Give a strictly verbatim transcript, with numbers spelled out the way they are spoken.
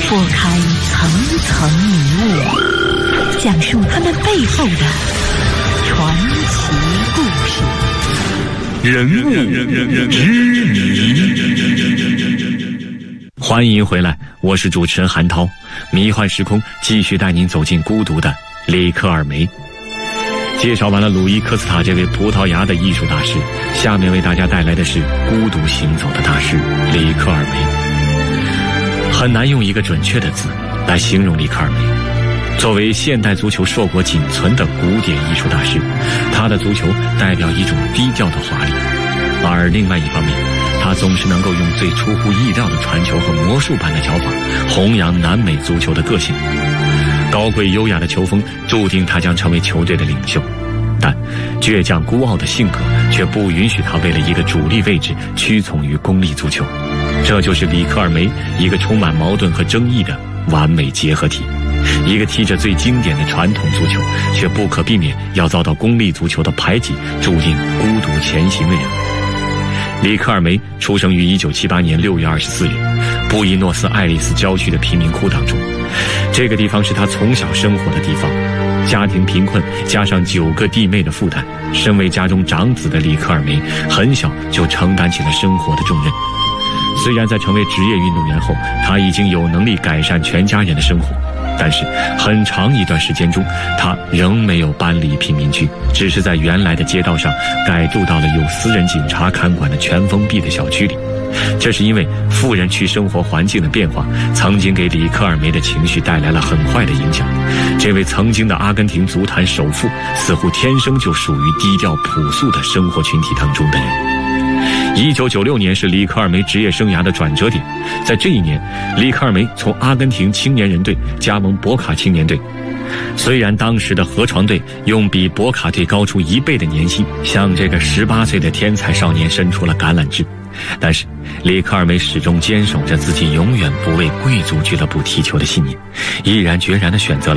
拨开层层迷雾，讲述他们背后的传奇故事。 人物之谜。欢迎回来，我是主持人韩涛。迷幻时空继续带您走进孤独的里克尔梅。介绍完了鲁伊科斯塔这位葡萄牙的艺术大师，下面为大家带来的是孤独行走的大师里克尔梅。很难用一个准确的字来形容里克尔梅。作为现代足球硕果仅存的古典艺术大师，他的足球代表一种低调的华丽，而另外一方面，他总是能够用最出乎意料的传球和魔术般的脚法弘扬南美足球的个性。高贵优雅的球风注定他将成为球队的领袖，但倔强孤傲的性格却不允许他为了一个主力位置屈从于功利足球。这就是里克尔梅一个充满矛盾和争议的完美结合体，一个踢着最经典的传统足球却不可避免要遭到功利足球的排挤，注定孤独前行的人。里克尔梅出生于一九七八年六月二十四日，布宜诺斯艾利斯郊区的贫民窟当中。这个地方是他从小生活的地方，家庭贫困加上九个弟妹的负担，身为家中长子的里克尔梅很小就承担起了生活的重任。虽然在成为职业运动员后，他已经有能力改善全家人的生活，但是很长一段时间中，他仍没有搬离贫民区，只是在原来的街道上改住到了有私人警察看管的全封闭的小区里。这是因为富人区生活环境的变化曾经给里克尔梅的情绪带来了很坏的影响。这位曾经的阿根廷足坛首富似乎天生就属于低调朴素的生活群体当中的人。一九九六年是里克尔梅职业生涯的转折点，在这一年，里克尔梅从阿根廷青年人队加盟博卡青年队。虽然当时的河床队用比博卡队高出一倍的年薪，向这个十八岁的天才少年伸出了橄榄枝，但是里克尔梅始终坚守着自己永远不为贵族俱乐部踢球的信念，毅然决然地选择了